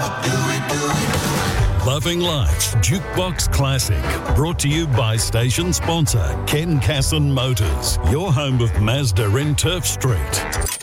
Loving Life's Jukebox Classic, brought to you by station sponsor Ken Casson Motors, your home of Mazda in Turf Street.